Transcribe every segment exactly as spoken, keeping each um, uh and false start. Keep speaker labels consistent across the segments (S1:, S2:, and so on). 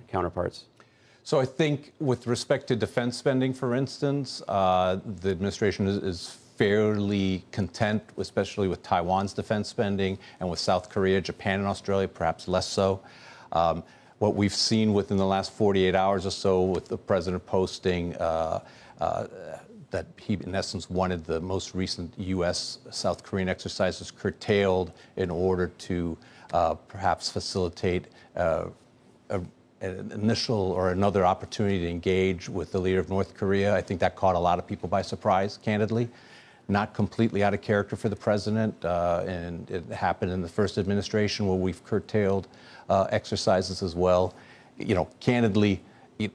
S1: counterparts?
S2: So I think with respect to defense spending, for instance, uh, the administration is, is fairly content, especially with Taiwan's defense spending, and with South Korea, Japan, and Australia, perhaps less so. Um, what we've seen within the last forty-eight hours or so, with the president posting uh, uh, that he, in essence, wanted the most recent U S South Korean exercises curtailed in order to uh, perhaps facilitate uh, a an initial or another opportunity to engage with the leader of North Korea. I think that caught a lot of people by surprise, candidly. Not completely out of character for the president, uh, and it happened in the first administration where we've curtailed uh, exercises as well. You know, candidly, it,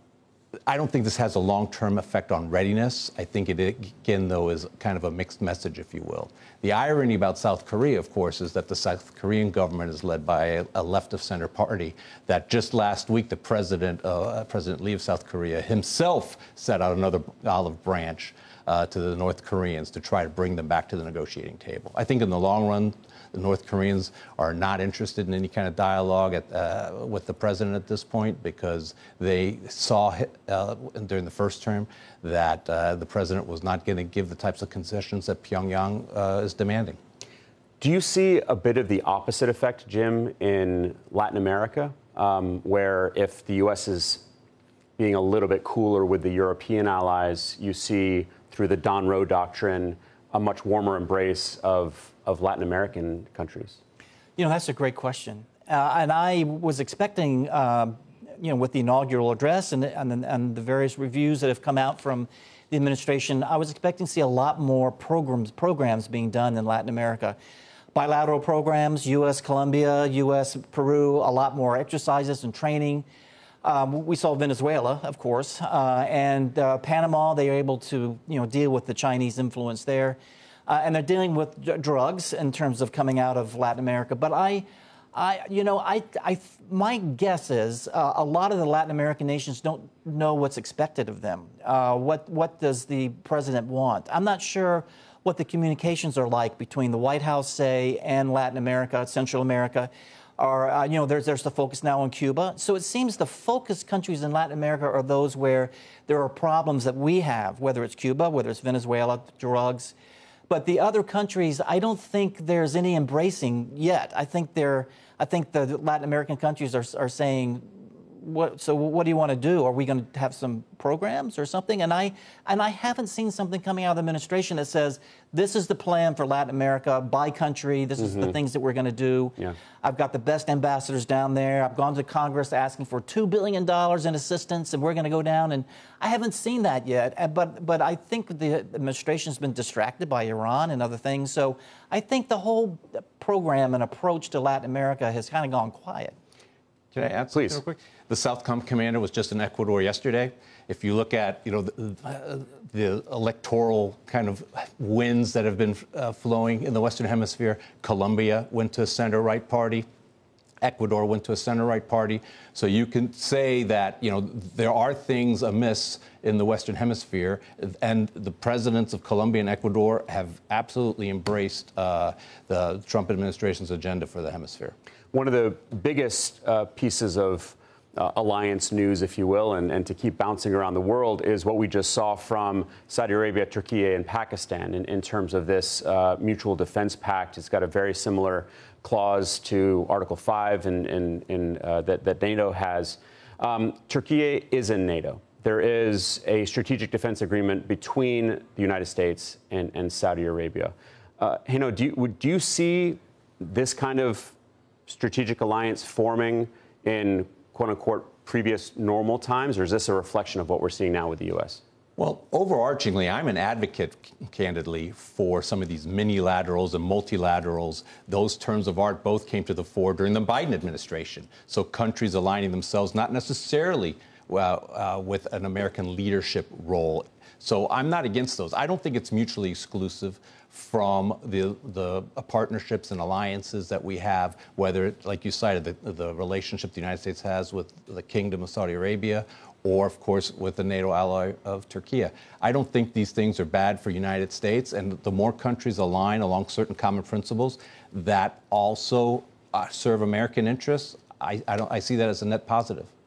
S2: I don't think this has a long-term effect on readiness. I think it, again, though, is kind of a mixed message, if you will. The irony about South Korea, of course, is that the South Korean government is led by a, a left-of-center party that just last week the president, uh, President Lee of South Korea himself set out another olive branch uh, to the North Koreans to try to bring them back to the negotiating table. I think in the long run, the North Koreans are not interested in any kind of dialogue at, uh, with the president at this point, because they saw uh, during the first term that uh, the president was not going to give the types of concessions that Pyongyang uh, is demanding.
S1: Do you see a bit of the opposite effect, Jim, in Latin America, um, where if the U S is being a little bit cooler with the European allies, you see through the Don Roe doctrine a much warmer embrace of of Latin American countries?
S3: You know, that's a great question. Uh, and I was expecting, uh, you know, with the inaugural address and, and, and the various reviews that have come out from the administration, I was expecting to see a lot more programs, programs being done in Latin America. Bilateral programs, U S Colombia, U S Peru, a lot more exercises and training. Um, we saw Venezuela, of course, uh, and uh, Panama. They are able to, you know, deal with the Chinese influence there. Uh, and they're dealing with d- drugs in terms of coming out of Latin America. But I, I you know, I, I, my guess is uh, a lot of the Latin American nations don't know what's expected of them. Uh, what, what does the president want? I'm not sure what the communications are like between the White House, say, and Latin America, Central America. Or, uh, you know, there's, there's the focus now on Cuba. So it seems the focus countries in Latin America are those where there are problems that we have, whether it's Cuba, whether it's Venezuela, drugs. But the other countries, I don't think there's any embracing yet. I think they're, I think the Latin American countries are, are saying, what, so what do you want to do? Are we going to have some programs or something? And I, and I haven't seen something coming out of the administration that says, this is the plan for Latin America by country. This mm-hmm. is the things that we're going to do. Yeah. I've got the best ambassadors down there. I've gone to Congress asking for two billion dollars in assistance, and we're going to go down. And I haven't seen that yet. But, but I think the administration's been distracted by Iran and other things. So I think the whole program and approach to Latin America has kind of gone quiet.
S2: Can I add something real quick? The Southcom commander was just in Ecuador yesterday. If you look at, you know, the, uh, the electoral kind of winds that have been uh, flowing in the Western Hemisphere, Colombia went to a center-right party. Ecuador went to a center-right party. So you can say that, you know, there are things amiss in the Western Hemisphere, and the presidents of Colombia and Ecuador have absolutely embraced uh, the Trump administration's agenda for the hemisphere.
S1: One of the biggest uh, pieces of Uh, alliance news, if you will, and, and to keep bouncing around the world is what we just saw from Saudi Arabia, Turkey, and Pakistan in, in terms of this uh, mutual defense pact. It's got a very similar clause to Article five in, in, in, uh, that, that NATO has. Um, Turkey is in NATO. There is a strategic defense agreement between the United States and, and Saudi Arabia. Uh, Heino, do you, do you see this kind of strategic alliance forming in quote-unquote previous normal times, or is this a reflection of what we're seeing now with the U S?
S2: Well, overarchingly, I'm an advocate, candidly, for some of these minilaterals and multilaterals. Those terms of art both came to the fore during the Biden administration. So countries aligning themselves not necessarily uh, uh, with an American leadership role. So I'm not against those. I don't think it's mutually exclusive from the the partnerships and alliances that we have, whether, like you cited, the, the relationship the United States has with the Kingdom of Saudi Arabia, or, of course, with the NATO ally of Turkey. I don't think these things are bad for the United States, and the more countries align along certain common principles that also uh, serve American interests, I, I, don't, I see that as a net positive.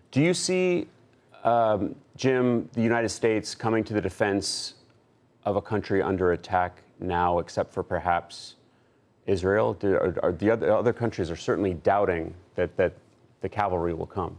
S1: Do you see, um, Jim, the United States coming to the defense of a country under attack now, except for perhaps Israel? Do, are, are the other, other countries are certainly doubting that, that the cavalry will come?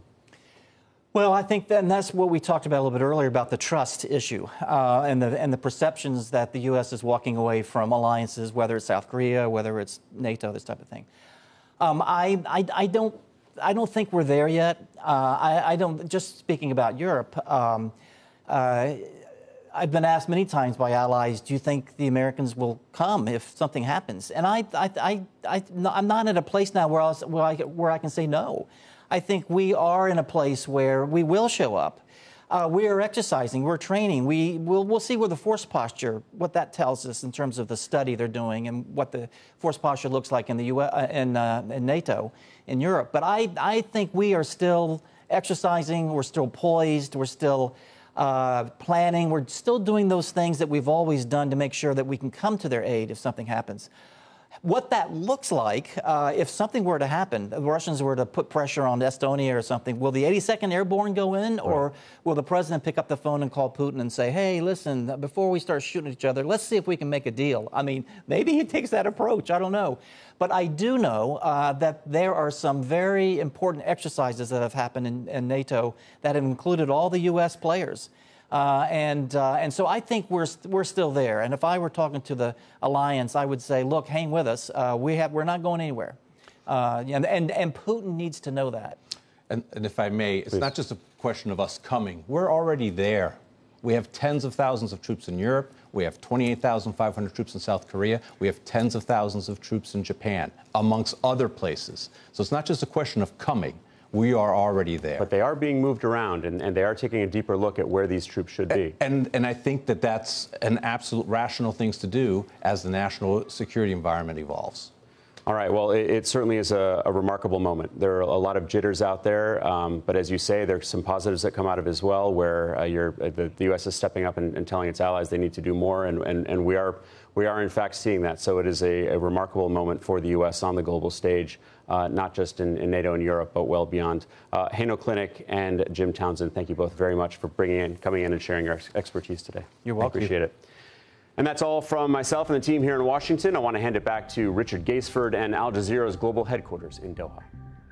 S3: Well, I think that, and that's what we talked about a little bit earlier about the trust issue uh, and the and the perceptions that the U S is walking away from alliances, whether it's South Korea, whether it's NATO, this type of thing. Um, I, I I don't I don't think we're there yet. Uh, I, I don't. Just speaking about Europe, um, uh, I've been asked many times by allies, "Do you think the Americans will come if something happens?" And I I I, I I'm not in a place now where I was, where I where I can say no. I think we are in a place where we will show up. Uh, we are exercising, we're training. We, we'll, we'll see where the force posture, what that tells us in terms of the study they're doing and what the force posture looks like in the U S, uh, in, uh, in NATO, in Europe. But I, I think we are still exercising, we're still poised, we're still uh, planning, we're still doing those things that we've always done to make sure that we can come to their aid if something happens. What that looks like, uh, if something were to happen, the Russians were to put pressure on Estonia or something, will the eighty-second Airborne go in, right, or will the president pick up the phone and call Putin and say, hey, listen, before we start shooting at each other, let's see if we can make a deal? I mean, maybe he takes that approach. I don't know. But I do know uh, that there are some very important exercises that have happened in, in NATO that have included all the U S players. Uh, and uh, and so I think we're we're still there. And if I were talking to the alliance, I would say, look, hang with us. Uh, we have we're not going anywhere. Uh, and, and and Putin needs to know that.
S2: And, and if I may, it's
S1: Please.
S2: not just a question of us coming. We're already there. We have tens of thousands of troops in Europe. We have twenty-eight thousand five hundred troops in South Korea. We have tens of thousands of troops in Japan, amongst other places. So it's not just a question of coming. We are already there.
S1: But they are being moved around, and, and they are taking a deeper look at where these troops should be.
S2: And, and I think that that's an absolute rational thing to do as the national security environment evolves.
S1: All right. Well, it, it certainly is a, a remarkable moment. There are a lot of jitters out there, um, but as you say, there's some positives that come out of it as well, where uh, you're, uh, the, the U S is stepping up and, and telling its allies they need to do more, and, and, and we are we are in fact seeing that. So it is a, a remarkable moment for the U S on the global stage, uh, not just in, in NATO and Europe, but well beyond. Uh, Haino Klinik and Jim Townsend, thank you both very much for bringing in, coming in and sharing your expertise today.
S3: You're welcome.
S1: I appreciate it. And that's all from myself and the team here in Washington. I want to hand it back to Richard Gaisford and Al Jazeera's global headquarters in Doha.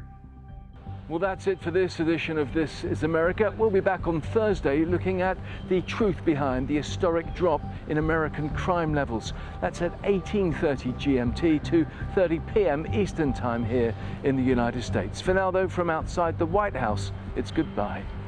S4: Well, that's it for this edition of This is America. We'll be back on Thursday looking at the truth behind the historic drop in American crime levels. That's at eighteen thirty G M T, two thirty P M Eastern Time here in the United States. For now, though, from outside the White House, it's goodbye.